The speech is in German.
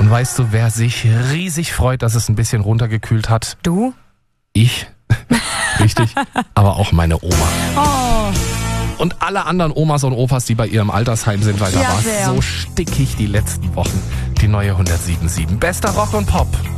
Und weißt du, wer sich riesig freut, dass es ein bisschen runtergekühlt hat? Du? Ich. Richtig. Aber auch meine Oma. Oh. Und alle anderen Omas und Opas, die bei ihrem Altersheim sind, weil da Ja, war sehr. es so stickig die letzten Wochen. Die neue 107.7. Bester Rock und Pop.